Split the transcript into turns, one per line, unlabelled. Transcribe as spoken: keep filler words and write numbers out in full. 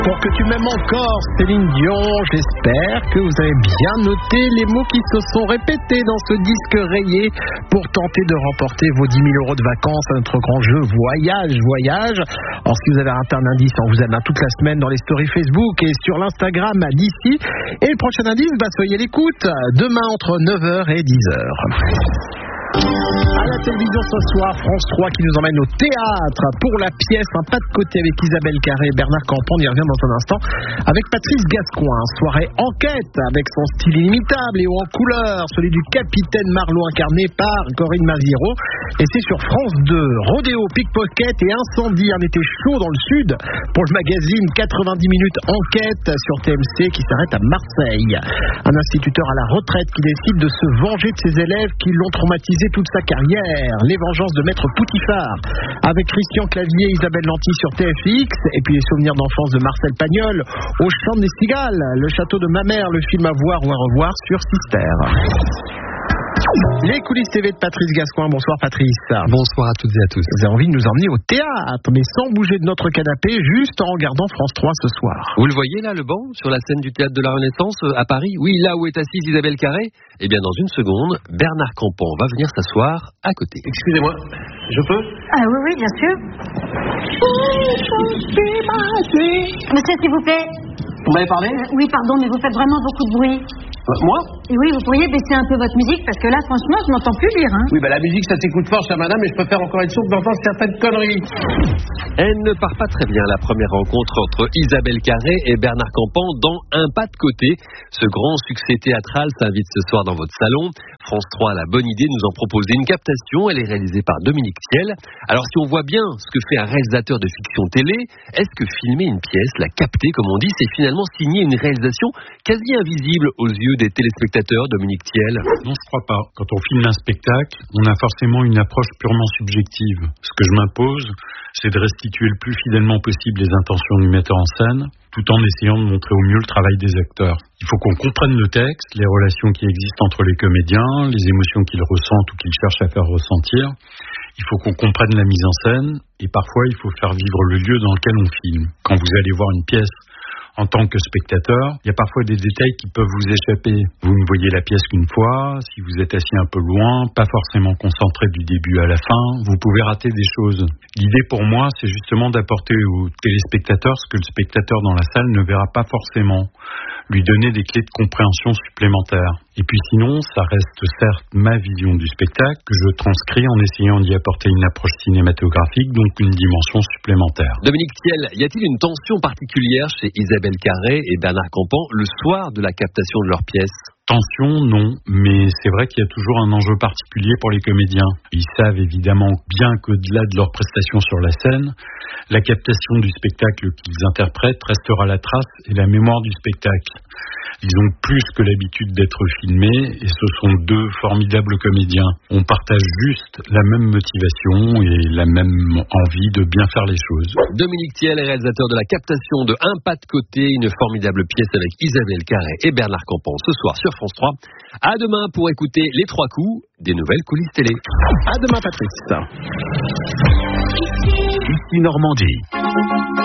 Pour que tu m'aimes encore, Céline Dion, j'espère que vous avez bien noté les mots qui se sont répétés dans ce disque rayé pour tenter de remporter vos dix mille euros de vacances à notre grand jeu Voyage, Voyage. Alors si vous avez raté un indice, on vous aime toute la semaine dans les stories Facebook et sur l'Instagram d'ici. Et le prochain indice, bah soyez à l'écoute, demain entre neuf heures et dix heures. À la télévision ce soir, France trois qui nous emmène au théâtre pour la pièce Un pas de côté avec Isabelle Carré et Bernard Campan. On y revient dans un instant avec Patrice Gascoin. Soirée enquête avec son style inimitable et haut en couleur, celui du capitaine Marlowe incarné par Corinne Maziero. Et c'est sur France deux. Rodéo, pickpocket et incendie. Un été chaud dans le sud pour le magazine quatre-vingt-dix minutes enquête sur T M C qui s'arrête à Marseille. Un instituteur à la retraite qui décide de se venger de ses élèves qui l'ont traumatisé toute sa carrière. Les vengeances de Maître Poutifard avec Christian Clavier et Isabelle Lanty sur T F X, et puis les souvenirs d'enfance de Marcel Pagnol au Chant des Cigales, le château de ma mère, le film à voir ou à revoir sur Sister. Les coulisses T V de Patrice Gascoin. Bonsoir Patrice.
Bonsoir à toutes et à tous.
Vous avez envie de nous emmener au théâtre, mais sans bouger de notre canapé, juste en regardant France trois ce soir.
Vous le voyez là, le banc, sur la scène du Théâtre de la Renaissance à Paris? Oui, là où est assise Isabelle Carré. Eh bien, dans une seconde, Bernard Campan va venir s'asseoir à côté.
Excusez-moi, je peux?
Ah oui, oui, bien sûr. Monsieur, s'il vous plaît.
Vous m'avez parlé?
euh, Oui, pardon, mais vous faites vraiment beaucoup de bruit.
Euh, moi?
Et oui, vous pourriez baisser un peu votre musique, parce que là, franchement, je n'entends plus lire. Hein.
Oui, bah la musique, ça s'écoute fort, chère madame, et je préfère encore être sûr d'entendre certaines conneries.
Elle ne part pas très bien, la première rencontre entre Isabelle Carré et Bernard Campan dans Un pas de côté. Ce grand succès théâtral s'invite ce soir dans votre salon. France trois a la bonne idée de nous en proposer une captation. Elle est réalisée par Dominique Thiel. Alors si on voit bien ce que fait un réalisateur de fiction télé, est-ce que filmer une pièce, la capter comme on dit, c'est finalement signer une réalisation quasi invisible aux yeux des téléspectateurs, Dominique Thiel?
Non, je crois pas. Quand on filme un spectacle, on a forcément une approche purement subjective. Ce que je m'impose, c'est de restituer le plus fidèlement possible les intentions du metteur en scène, tout en essayant de montrer au mieux le travail des acteurs. Il faut qu'on comprenne le texte, les relations qui existent entre les comédiens, les émotions qu'ils ressentent ou qu'ils cherchent à faire ressentir. Il faut qu'on comprenne la mise en scène, et parfois il faut faire vivre le lieu dans lequel on filme. Quand vous allez voir une pièce en tant que spectateur, il y a parfois des détails qui peuvent vous échapper. Vous ne voyez la pièce qu'une fois, si vous êtes assis un peu loin, pas forcément concentré du début à la fin, vous pouvez rater des choses. L'idée pour moi, c'est justement d'apporter au téléspectateur ce que le spectateur dans la salle ne verra pas forcément, lui donner des clés de compréhension supplémentaires. Et puis sinon, ça reste certes ma vision du spectacle que je transcris en essayant d'y apporter une approche cinématographique, donc une dimension supplémentaire.
Dominique Thiel, y a-t-il une tension particulière chez Isabelle Carré et Bernard Campan le soir de la captation de leur pièce?
Tension, non, mais c'est vrai qu'il y a toujours un enjeu particulier pour les comédiens. Ils savent évidemment bien qu'au-delà de leur prestation sur la scène, la captation du spectacle qu'ils interprètent restera la trace et la mémoire du spectacle. Ils ont plus que l'habitude d'être filmés et ce sont deux formidables comédiens. On partage juste la même motivation et la même envie de bien faire les choses.
Dominique Thiel est réalisateur de la captation de Un pas de côté, une formidable pièce avec Isabelle Carré et Bernard Campan ce soir sur France trois. À demain pour écouter les trois coups des nouvelles coulisses télé.
À demain Patrice.
Ici Normandie.